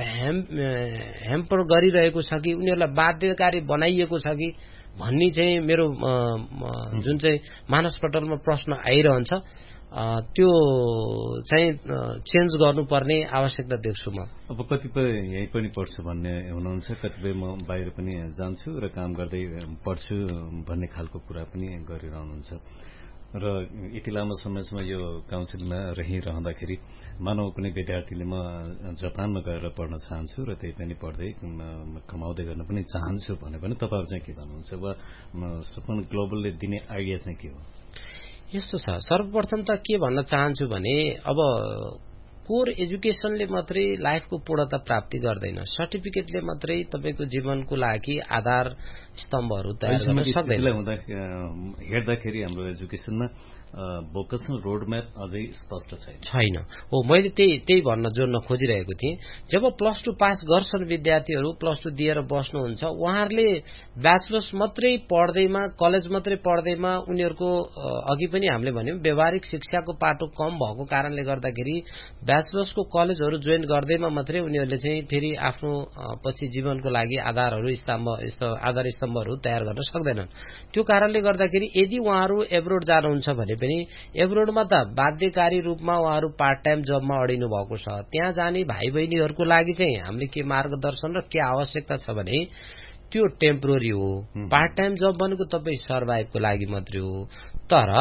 हेम्पर गरिरहेको छ कि उनीहरुलाई बाध्यकारी बनाइएको छ कि भन्ने चाहिँ मेरो जुन चाहिँ मानसपटलमा प्रश्न आइरहन्छ। त्यो चाहिँ चेन्ज गर्नुपर्ने आवश्यकता देख्छु म। अब कतिपय यही पनि पढ्छु भन्ने हुनुहुन्छ, कतिपय म बाहिर पनि जान्छु र काम गर्दै पढ्छु भन्ने खालको कुरा पनि गरिरहनुहुन्छ। र यति लामो समयसम्म यो काउन्सिलमा रहिरहँदाखेरि मानव कुनै विद्यार्थीले म जापानमा गएर पढ्न चाहन्छु र त्यही पनि पढ्दै कमाउँदै गर्न पनि चाहन्छु भने पनि तपाईहरु चाहिँ के भन्नुहुन्छ, वा सपन ग्लोबलले दिने आइडिया चाहिँ के हो? यस्तो छ, सर्वप्रथम त के भन्न चाहन्छु भने अब कोर एजुकेसनले मात्रै लाइफको पूर्णता प्राप्ति गर्दैन, सर्टिफिकेटले मात्रै तपाईको जीवनको लागि आधार स्तम्भहरु तयार गर्न सक्दैन। हेर्दाखेरि हाम्रो एजुकेसनमा भोकेशनल रोडम्याप अझै स्पष्ट छैन। हो, मैले त्यही भन्न जोड्न खोजिरहेको थिएँ। जब +2 पास गर्छन् विद्यार्थीहरु, +2 दिएर बस्नुहुन्छ, उहाँहरूले ब्याचलर्स मात्रै पढ्दैमा, कलेज मात्रै पढ्दैमा उनीहरुको अघि पनि हामीले भन्यौं व्यावहारिक शिक्षाको पाटो कम भएको कारणले गर्दाखेरि ब्याचलर्सको कलेजहरु जोइन गर्दैमा मात्रै उनीहरुले चाहिँ फेरि आफ्नो पछि जीवनको लागि आधार स्तम्भहरु तयार गर्न सक्दैनन्। त्यो कारणले गर्दाखेरि यदि उहाँहरु एब्रोड जानुहुन्छ भने पनि एब्रोडमा त बाध्यकारी रूपमा उहाँहरु पार्ट टाइम जबमा अडिनु भएको छ। त्यहाँ जाने भाइ बहिनीहरुको लागि चाहिँ हामीले के मार्गदर्शन र के आवश्यकता छ भने त्यो टेम्पोररी हो। पार्ट टाइम जब भनेको तपाई सर्भाइभको लागि मात्रै हो। तर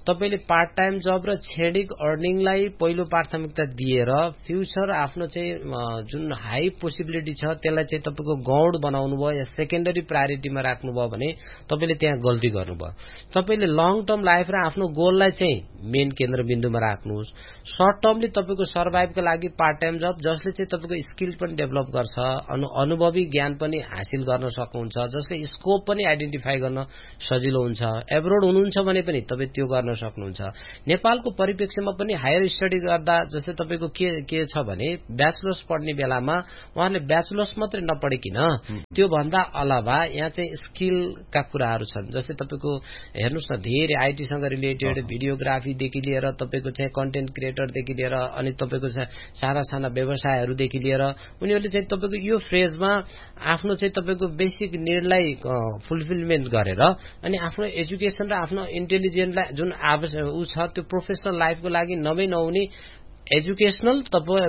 तपाईले पार्ट टाइम जब र छेडिक अर्निङलाई पहिलो प्राथमिकता दिएर फ्युचर आफ्नो चाहिँ जुन हाई पोसिबिलिटी छ त्यसलाई चाहिँ तपाईको गौड बनाउनु भयो या सेकेन्डरी प्रायोरिटीमा राख्नु भयो भने तपाईले त्यहाँ गल्ती गर्नुभयो। तपाईले लङ टर्म लाइफ र आफ्नो गोललाई चाहिँ मेन केन्द्रबिन्दुमा राख्नुहोस्। सर्ट टर्मली तपाईको सर्भाइभको लागि पार्ट टाइम जब जसले चाहिँ तपाईको स्किल पनि डेभलप गर्छ, अनुभवी ज्ञान पनि हासिल गर्न सक्नुहुन्छ, जसले स्कोप पनि आइडेन्टिफाई गर्न सजिलो हुन्छ। एब्रोड हुनुहुन्छ भने पनि तपाईँ त्यो गर्न सक्नुहुन्छ। नेपालको परिप्रेक्ष्यमा पनि हायर स्टडी गर्दा जस्तै तपाईको के छ भने ब्याचलर्स पढ्ने बेलामा उहाँले ब्याचलर्स मात्रै नपढेकिन त्यो भन्दा अलावा यहाँ चाहिँ स्किलका कुराहरू छन्। जस्तै तपाईको हेर्नुस् न धेरै आईटी सँग रिलेटेड भिडियोग्राफीदेखि लिएर तपाईको चाहिँ कन्टेन्ट क्रिएटरदेखि लिएर अनि तपाईको साना साना व्यवसायहरूदेखि लिएर उनीहरूले चाहिँ तपाईको यो फ्रेजमा आफ्नो चाहिँ तपाईको बेसिक निडलाई फुलफिलमेन्ट गरेर अनि आफ्नो एजुकेसन र आफ्नो इन्टेलिजेन्सलाई जुन आवश्यक छ त्यो प्रोफेसनल लाइफको लागि नहुने educational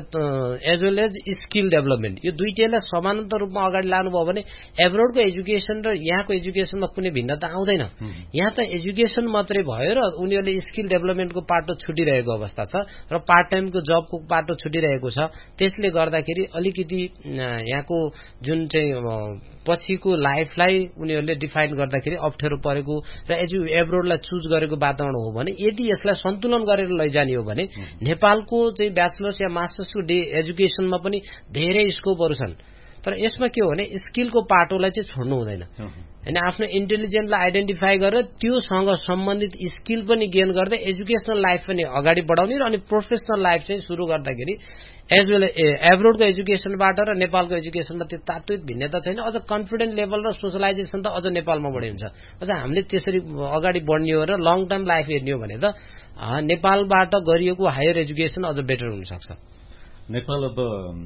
as well as skill development यो दुईटैलाई समानान्तर रूपमा अगाडि लानुभयो भने एब्रोडको एजुकेसन र यहाँको एजुकेसनमा कुनै भिन्नता आउँदैन। यहाँ त एजुकेसन मात्रै भयो र उनीहरूले स्किल डेभलपमेन्टको पाटो छुटिरहेको अवस्था छ र पार्ट टाइमको जबको पाटो छुटिरहेको छ। त्यसले गर्दाखेरि अलिकति यहाँको जुन चाहिँ पछिको लाइफलाई उनीहरूले डिफाइन गर्दाखेरि अप्ठ्यारो परेको र एब्रोडलाई चुज गरेको वातावरण हो भने यदि यसलाई सन्तुलन गरेर लैजाने हो भने नेपालको चाहिँ ब्याचलर्स या मास्टर्सको एजुकेसनमा पनि धेरै स्कोपहरू छन्। तर यसमा के हो भने स्किलको पाटोलाई चाहिँ छोड्नु हुँदैन हैन। आफ्नो इन्टेलिजेन्सलाई आइडेन्टिफाई गरेर त्योसँग सम्बन्धित स्किल पनि गेन गर्दै एजुकेसनल लाइफ पनि अगाडि बढाउने र अनि प्रोफेसनल लाइफ चाहिँ सुरु गर्दाखेरि एज वेल एब्रोडको एजुकेसनबाट र नेपालको एजुकेसनमा त्यो तात्विक भिन्नता छैन। अझ कन्फिडेन्ट लेभल र सोशलाइजेसन त अझ नेपालमा बढी हुन्छ। अझ हामीले त्यसरी अगाडि बढ्ने हो र लङ टर्म लाइफ हेर्ने हो भने त नेपालबाट गरिएको हायर एजुकेसन अझ बेटर हुन सक्छ। नेपाल अब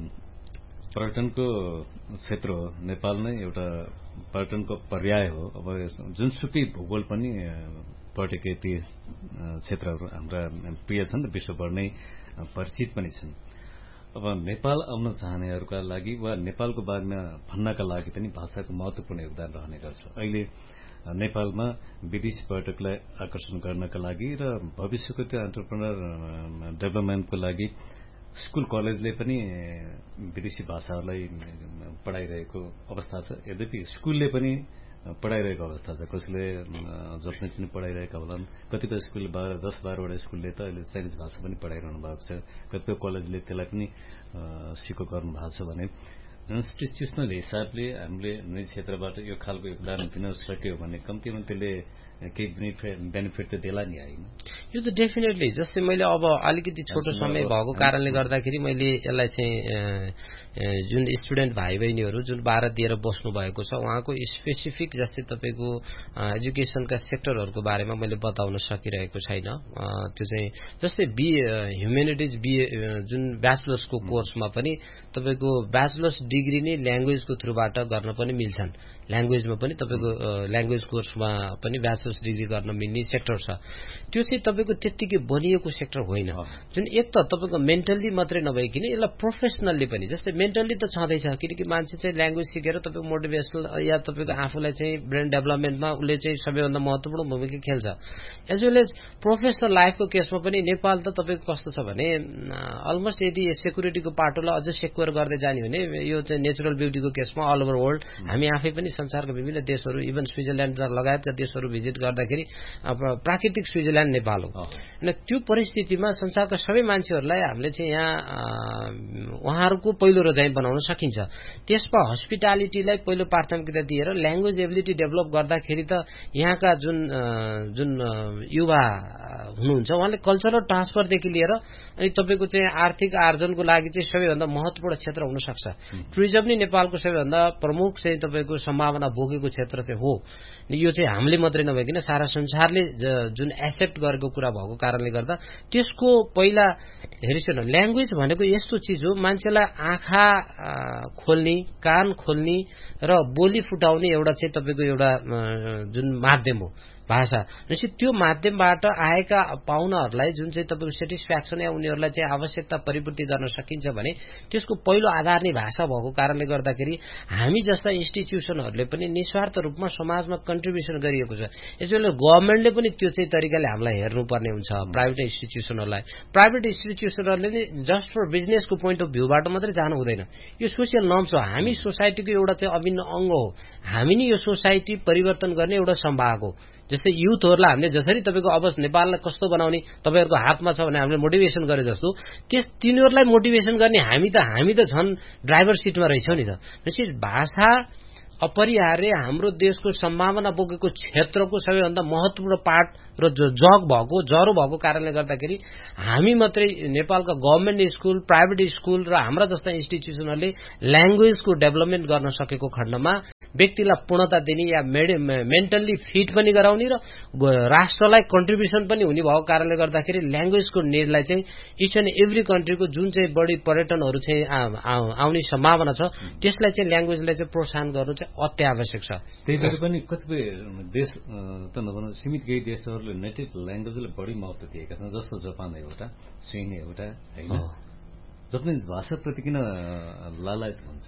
पर्यटनको क्षेत्र हो। नेपाल नै एउटा पर्यटनको पर्याय हो। अब जुनसुकै भूगोल पनि पर्यटकीय क्षेत्रहरू हाम्रा प्रिय छन् र विश्वभर नै परिचित पनि छन्। अब नेपाल आउन चाहनेहरूका लागि वा नेपालको बारेमा भन्नका लागि पनि भाषाको महत्वपूर्ण योगदान रहने गर्छ। अहिले नेपालमा विदेशी पर्यटकलाई आकर्षण गर्नका लागि र भविष्यको त्यो एन्टरप्रेन्योर डेभलपमेन्टको लागि स्कूल कलेजले पनि विदेशी भाषाहरूलाई पढाइरहेको अवस्था छ। यद्यपि स्कूलले पनि पढाइरहेको अवस्था छ। कसैले जपनिज पनि पढाइरहेका होलान्। कतिपय स्कूल 10-12वटा स्कूलले त अहिले चाइनिज भाषा पनि पढाइरहनु भएको छ। कतिपय कलेजले त्यसलाई पनि सिको गर्नु भएको छ भने इन्स्टिट्युसनल हिसाबले हामीले निजी क्षेत्रबाट यो खालको योगदान दिन सक्यो भने कम्तीमा त्यसले केही बेनिफिट त देला नि होइन। यो त डेफिनेटली जस्तै मैले अब अलिकति छोटो समय भएको कारणले गर्दाखेरि मैले यसलाई चाहिँ जुन स्टुडेन्ट भाइ बहिनीहरू जुन 12 दिएर बस्नु भएको छ उहाँको स्पेसिफिक जस्तै तपाईको एजुकेसनका सेक्टरहरूको बारेमा मैले बताउन सकिरहेको छैन। त्यो चाहिँ जस्तै ह्युमेनिटिज जुन ब्याचलर्सको कोर्समा पनि तपाईको ब्याचलर्स डिग्री नै ल्याङ्ग्वेजको थ्रुबाट गर्न पनि मिल्छन्। ल्याङ्ग्वेजमा पनि तपाईको ल्याङ्ग्वेज कोर्समा पनि ब्याचलर्स डिग्री गर्न मिल्ने सेक्टर छ। त्यो चाहिँ तपाईको त्यत्तिकै बनिएको सेक्टर होइन। जुन एक त तपाईको मेन्टल्ली मात्रै नभइकिन यसलाई प्रोफेसनल्ली पनि जस्तै मेन्टल्ली त छँदैछ किनकि मान्छे चाहिँ ल्याङ्ग्वेज सिकेर तपाईको मोटिभेसनल या तपाईको आफूलाई चाहिँ ब्रेन डेभलपमेन्टमा उसले चाहिँ सबैभन्दा महत्त्वपूर्ण भूमिका खेल्छ। एज वेल एज प्रोफेसनल लाइफको केसमा पनि नेपाल त तपाईको कस्तो छ भने अलमोस्ट यदि सेक्युरिटीको पाटोलाई अझ सेक्युर गर्दै जाने भने यो चाहिँ नेचुरल ब्युटीको केसमा अल ओभर वर्ल्ड हामी आफै पनि संसारका विभिन्न देशहरू इभन स्विजरल्यान्ड लगायतका देशहरू भिजिट गर्दाखेरि प्राकृतिक स्विजरल्यान्ड नेपाल हो। र त्यो परिस्थितिमा संसारका सबै मान्छेहरूलाई हामीले चाहिँ यहाँ उहाँहरूको पहिलो रोजाइ बनाउन सकिन्छ। त्यसमा हस्पिटालिटीलाई पहिलो प्राथमिकता दिएर ल्याङ्ग्वेज एबिलिटी डेभलप गर्दाखेरि त यहाँका जुन युवा हुनुहुन्छ उहाँले कल्चरल ट्रान्सफरदेखि लिएर अनि तपाईको चाहिँ आर्थिक आर्जनको लागि चाहिँ सबैभन्दा महत्त्वपूर्ण क्षेत्र हुन सक्छ। टुरिज्म नै नेपालको सबैभन्दा प्रमुख चाहिँ तपाईको सम्भावना बोकेको क्षेत्र चाहिँ हो। यो चाहिँ हामीले मात्रै नभइकिन सारा संसारले जुन एक्सेप्ट गरेको कुरा भएको कारणले गर्दा त्यसको पहिला हेर्नुहोस् न ल्याङ्ग्वेज भनेको यस्तो चिज हो मान्छेलाई आँखा खोल्ने कान खोल्ने र बोली फुटाउने एउटा चाहिँ तपाईको एउटा जुन माध्यम हो। भाषा भनेपछि त्यो माध्यमबाट आएका पाहुनाहरूलाई जुन चाहिँ तपाईँको सेटिस्फ्याक्सन या उनीहरूलाई चाहिँ आवश्यकता परिपूर्ति गर्न सकिन्छ भने त्यसको पहिलो आधार नै भाषा भएको कारणले गर्दाखेरि हामी जस्ता इन्स्टिट्युसनहरूले पनि निस्वार्थ रूपमा समाजमा कन्ट्रिब्युसन गरिएको छ। यसैले गभर्मेन्टले पनि त्यो चाहिँ तरिकाले हामीलाई हेर्नुपर्ने हुन्छ। प्राइभेट इन्स्टिट्युसनहरूले नै जस्ट फर बिजनेसको पोइन्ट अफ भ्यूबाट मात्रै जानु हुँदैन। यो सोसियल नर्म्स हो, हामी सोसाइटीको एउटा चाहिँ अभिन्न अङ्ग हो। हामी नै यो सोसाइटी परिवर्तन गर्ने एउटा सम्भाग हो। जस्तै युथहरूलाई हामीले जसरी तपाईँको अब नेपाललाई कस्तो बनाउने तपाईँहरूको हातमा छ भने हामीले मोटिभेसन गरे जस्तो तिनीहरूलाई मोटिभेसन गर्ने हामी त झन् ड्राइभर सिटमा रहेछौँ नि त। भनेपछि भाषा अपरिहार्य हाम्रो देशको सम्भावना बोकेको क्षेत्रको सबैभन्दा महत्वपूर्ण पार्ट र जरो भएको कारणले गर्दाखेरि हामी मात्रै नेपालका गभर्मेन्ट स्कुल, प्राइभेट स्कुल र हाम्रा जस्ता इन्स्टिट्युसनहरूले ल्याङ्ग्वेजको डेभलपमेन्ट गर्न सकेको खण्डमा व्यक्तिलाई पूर्णता दिने या मेन्टल्ली फिट पनि गराउने र राष्ट्रलाई कन्ट्रिब्युसन पनि हुने भएको कारणले गर्दाखेरि ल्याङ्ग्वेजको निडलाई चाहिँ इच एन्ड एभ्री कन्ट्रीको जुन चाहिँ बढी पर्यटनहरू चाहिँ आउने सम्भावना छ त्यसलाई चाहिँ ल्याङ्ग्वेजलाई चाहिँ प्रोत्साहन गर्नु चाहिँ अति आवश्यक छ। त्यही भएर पनि कतिपय देश त नभनौँ सीमित केही देशहरूले नेटिभ ल्याङ्ग्वेजलाई बढी महत्त्व दिएका छन्, जस्तो जापान एउटा, स्विन एउटा, होइन? जापानिज भाषाप्रति किन लालायत हुन्छ?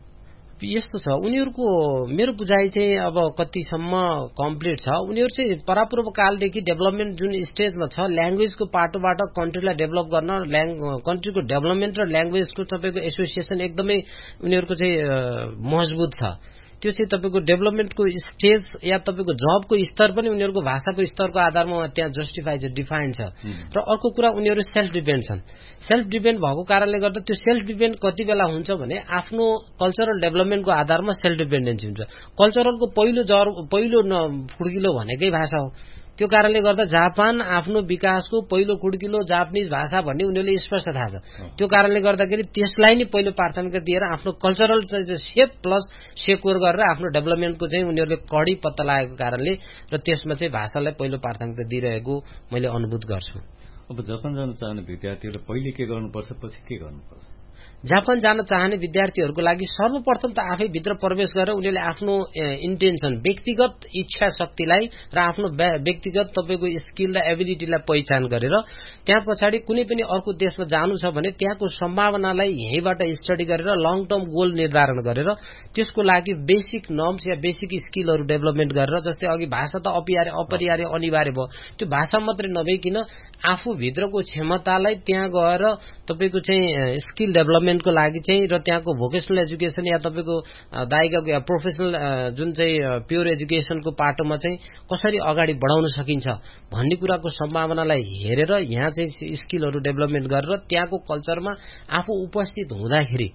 यस्तो छ, उनीहरूको मेरो बुझाइ चाहिँ अब कतिसम्म कम्प्लिट छ। उनीहरू चाहिँ परापूर्व कालदेखि डेभलपमेन्ट जुन स्टेजमा छ ल्याङ्ग्वेजको पाटोबाट कन्ट्रीलाई डेभलप गर्न कन्ट्रीको डेभलपमेन्ट र ल्याङ्ग्वेजको तपाईँको एसोसिएसन एकदमै उनीहरूको चाहिँ मजबुत छ। त्यो चाहिँ तपाईँको डेभलपमेन्टको स्टेज या तपाईँको जबको स्तर पनि उनीहरूको भाषाको स्तरको आधारमा त्यहाँ जस्टिफाई छ, डिफाइन्ड छ। र अर्को कुरा उनीहरू सेल्फ डिपेन्ड छन्। सेल्फ डिपेन्ड भएको कारणले गर्दा त्यो सेल्फ डिपेन्ड कति बेला हुन्छ भने आफ्नो कल्चरल डेभलपमेन्टको आधारमा सेल्फ डिपेन्डेन्सी हुन्छ। कल्चरलको पहिलो खुड्किलो भनेकै भाषा हो। त्यो कारणले गर्दा जापान आफ्नो विकासको पहिलो खुड्किलो जापानिज भाषा भन्ने उनीहरूले स्पष्ट थाहा छ। त्यो कारणले गर्दाखेरि त्यसलाई नै पहिलो प्राथमिकता दिएर आफ्नो कल्चरल सेप प्लस सेक्योर गरेर आफ्नो डेभलपमेन्टको चाहिँ उनीहरूले कडी पत्ता लागेको कारणले र त्यसमा चाहिँ भाषालाई पहिलो प्राथमिकता दिइरहेको मैले अनुभूत गर्छु। अब जापान जान चाहने विद्यार्थीहरूले पहिले के गर्नुपर्छ, पछि के गर्नुपर्छ? जापान जान चाहने विद्यार्थीहरूको लागि सर्वप्रथम त आफै भित्र प्रवेश गरेर उनीहरूले आफ्नो इन्टेन्सन, व्यक्तिगत इच्छा शक्तिलाई र आफ्नो व्यक्तिगत तपाईँको स्किल र एबिलिटीलाई पहिचान गरेर त्यहाँ पछाडि कुनै पनि अर्को देशमा जानु छ भने त्यहाँको सम्भावनालाई यहीँबाट स्टडी गरेर लङ टर्म गोल निर्धारण गरेर त्यसको लागि बेसिक नर्म्स या बेसिक स्किलहरू डेभलपमेन्ट गरेर, जस्तै अघि भाषा त अपरिहार्य अनिवार्य भयो, त्यो भाषा मात्रै नभइकन आफूभित्रको क्षमतालाई त्यहाँ गएर तपाईँको चाहिँ स्किल डेभलपमेन्टको लागि चाहिँ र त्यहाँको भोकेसनल एजुकेसन या तपाईँको दाइकाको या प्रोफेसनल जुन चाहिँ प्योर एजुकेसनको पाटोमा चाहिँ कसरी अगाडि बढाउन सकिन्छ भन्ने कुराको सम्भावनालाई हेरेर यहाँ चाहिँ स्किलहरू डेभलपमेन्ट गरेर त्यहाँको कल्चरमा आफू उपस्थित हुँदाखेरि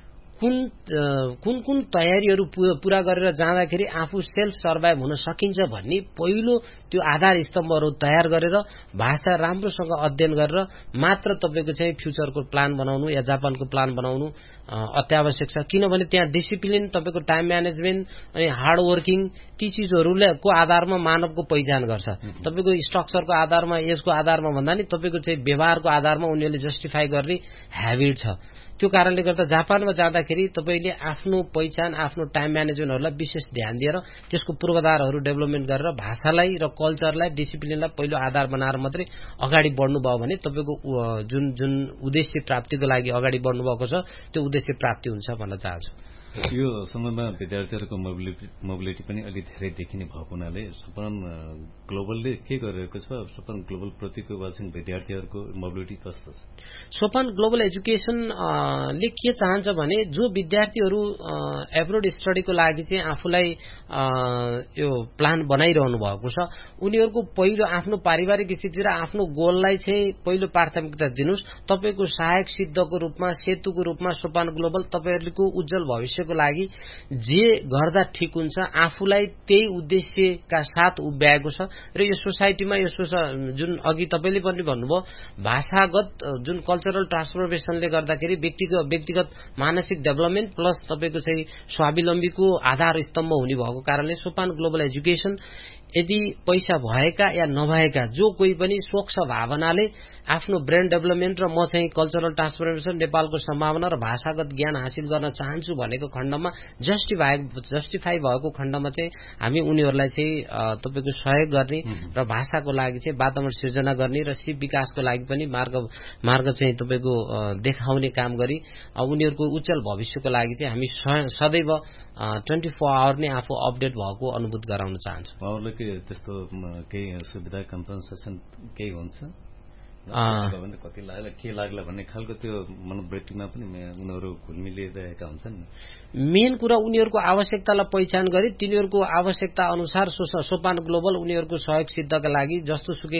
कुन तयारीहरू पूरा गरेर जाँदाखेरि आफू सेल्फ सर्भाइभ हुन सकिन्छ भन्ने पहिलो त्यो आधार स्तम्भहरू तयार गरेर भाषा राम्रोसँग अध्ययन गरेर मात्र तपाईँको चाहिँ फ्युचरको प्लान बनाउनु या जापानको प्लान बनाउनु अत्यावश्यक छ। किनभने त्यहाँ डिसिप्लिन, तपाईँको टाइम म्यानेजमेन्ट अनि हार्ड वर्किङ ती चिजहरूको आधारमा मानवको पहिचान गर्छ। तपाईँको स्ट्रक्चरको आधारमा, यसको आधारमा भन्दा नि तपाईँको चाहिँ व्यवहारको आधारमा उनीहरूले जस्टिफाई गर्ने ह्याबिट छ। त्यो कारणले गर्दा जापानमा जाँदाखेरि तपाईँले आफ्नो पहिचान, आफ्नो टाइम म्यानेजमेन्टहरूलाई विशेष ध्यान दिएर त्यसको पूर्वाधारहरू डेभलपमेन्ट गरेर भाषालाई र कल्चरलाई, डिसिप्लिनलाई पहिलो आधार बनाएर मात्रै अगाडि बढ्नुभयो भने तपाईँको जुन उद्देश्य प्राप्तिको लागि अगाडि बढ्नुभएको छ त्यो उद्देश्य प्राप्ति हुन्छ भन्न चाहन्छु। यो समयमा विद्यार्थीहरूको मोबिलिटी पनि अलि धेरै देखिने भएको हुनाले सोपान ग्लोबलले के गरिरहेको छ? सोपान ग्लोबल प्रतिको वाचिङ विद्यार्थीहरूको मोबिलिटी कस्तो छ? सोपान ग्लोबल एजुकेसनले के चाहन्छ भने जो विद्यार्थीहरू एब्रोड स्टडीको लागि चाहिँ आफूलाई यो प्लान बनाइरहनु भएको छ उनीहरूको पहिलो आफ्नो पारिवारिक स्थिति र आफ्नो गोललाई चाहिँ पहिलो प्राथमिकता दिनुस्। तपाईँको सहायक सिद्धको रूपमा, सेतुको रूपमा सोपान ग्लोबल तपाईँहरूको उज्जवल भविष्यको लागि जे गर्दा ठिक हुन्छ आफूलाई त्यही उद्देश्यका साथ उभ्याएको छ। र यो सोसाइटीमा यो जुन अघि तपाईँले पनि भन्नुभयो भाषागत जुन कल्चरल ट्रान्सफर्मेसनले गर्दाखेरि व्यक्तिगत मानसिक डेभलपमेन्ट प्लस तपाईँको चाहिँ स्वावलम्बीको आधार स्तम्भ हुने भएको कारणले सोपान ग्लोबल एजुकेसन यदि पैसा भएका या नभएका जो कोही पनि स्वच्छ भावनाले आफ्नो ब्रेन डेभलपमेन्ट र म चाहिँ कल्चरल ट्रान्सफर्मेसन नेपालको सम्भावना र भाषागत ज्ञान हासिल गर्न चाहन्छु भनेको खण्डमा जस्टिफाई भएको खण्डमा चाहिँ हामी उनीहरूलाई चाहिँ तपाईको सहयोग गर्ने र भाषाको लागि चाहिँ वातावरण सिर्जना गर्ने र सिप विकासको लागि पनि मार्ग चाहिँ तपाईको देखाउने काम गरी उनीहरूको उज्जवल भविष्यको लागि चाहिँ हामी सदैव 24 आवर नै आफू अपडेट भएको अनुभूत गराउन चाहन्छु। उहाँहरूले के त्यस्तो केही सुविधा कम्पनसेसन केही हुन्छ कति लाग्ला के लाग्ला भन्ने खालको त्यो मनोवृत्तिमा पनि उनीहरू घुलमिलिरहेका हुन्छन्। मेन कुरा उनीहरूको आवश्यकतालाई पहिचान गरी तिनीहरूको आवश्यकता अनुसार सोपान ग्लोबल उनीहरूको सहयोग सिद्धका लागि जस्तो सुकै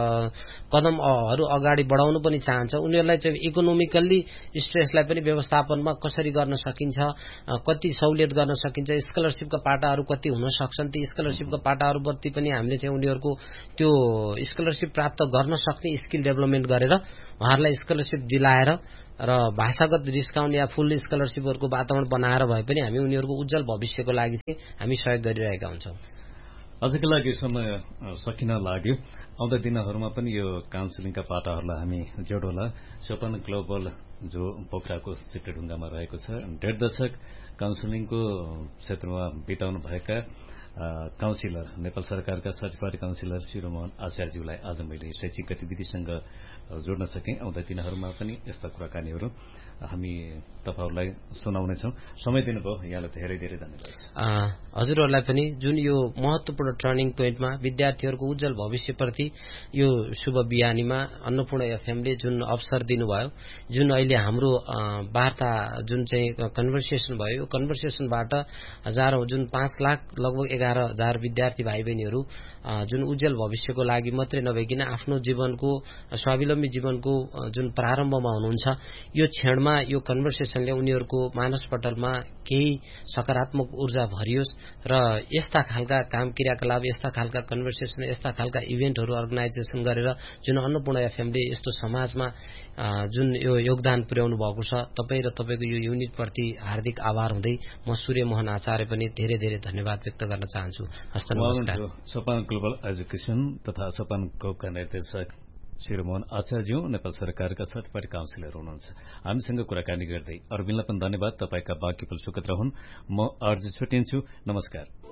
कदमहरू अगाडि बढाउनु पनि चाहन्छ। उनीहरूलाई चाहिँ इकोनोमिकल्ली स्ट्रेसलाई पनि व्यवस्थापनमा कसरी गर्न सकिन्छ, कति सहुलियत गर्न सकिन्छ, स्कलरशिपका पाटाहरू कति हुन सक्छन्, ती स्कलरशिपका पाटाहरूप्रति पनि हामीले चाहिँ उनीहरूको त्यो स्कलरशिप प्राप्त गर्न सक्ने स्किल डेभलपमेन्ट गरेर उहाँहरूलाई स्कलरशिप दिलाएर र भाषागत डिस्काउन्ट या फुल स्कलरशिपहरूको वातावरण बनाएर भए पनि हामी उनीहरूको उज्जवल भविष्यको लागि चाहिँ हामी सहयोग गरिरहेका हुन्छौँ। आजको लागि समय सकिन लाग्यो। आउँदा दिनहरूमा पनि यो काउन्सिलिङका पाटाहरूलाई हामी जोडौँला। सोपान ग्लोबल जो पोखराको सिक्रेढुङ्गामा रहेको छ, 1.5 दशक काउन्सिलिङको क्षेत्रमा बिताउनु भएका काउन्सिलर नेपाल सरकारका सर्टिफाइड काउन्सिलर शिरोमोहन आचार्यज्यूलाई आज मैले शैक्षिक गतिविधिसँग जोड्न सकेँ। आउँदा दिनहरूमा पनि यस्ता कुराकानीहरू हामी तपाईहरुलाई सुनाउनेछौँ। समय दिनुभयो यहाँलाई धेरै धेरै धन्यवाद। हजुरहरूलाई पनि जुन यो महत्वपूर्ण टर्निङ पोइन्टमा विद्यार्थीहरूको उज्जवल भविष्यप्रति यो शुभ बिहानीमा अन्नपूर्ण एफएमले जुन अवसर दिनुभयो, जुन अहिले हाम्रो वार्ता जुन चाहिँ कन्भर्सेसन भयो, यो कन्भर्सेसनबाट हजारौं जुन 5 लाख लगभग 11,000 विद्यार्थी भाइ बहिनीहरू जुन उज्जवल भविष्यको लागि मात्रै नभइकन आफ्नो जीवनको स्वावलम्बी जीवनको जुन प्रारम्भमा हुनुहुन्छ, यो क्षणमा यो कन्भर्सेसनले उनीहरूको मानसपटलमा केही सकारात्मक ऊर्जा भरियोस् र यस्ता खालका काम क्रियाकलाप, यस्ता खालका कन्भर्सेसन, यस्ता खालका इभेन्टहरू अर्गनाइजेसन गरेर जुन अन्नपूर्ण एफएमले यस्तो समाजमा जुन यो योगदान पुर्याउनु भएको छ, तपाईँ र तपाईँको यो युनिटप्रति हार्दिक आभार हुँदै म सूर्यमोहन आचार्य पनि धेरै धेरै धन्यवाद व्यक्त गर्न चाहन्छु। हस्त नमस्कार। सोपान ग्लोबल एजुकेसन तथा सोपान ग्लोबका निर्देशक शिरोमोहन आचार्यज्यू नेपाल सरकारका सर्टिफाइड काउन्सिलर हुनुहुन्छ। हामीसँग कुराकानी गर्दै अरविन्दलाई पनि धन्यवाद। तपाईका बाँकी पल सुखद रहन्। म आरजे छुट्टिन्छु। नमस्कार।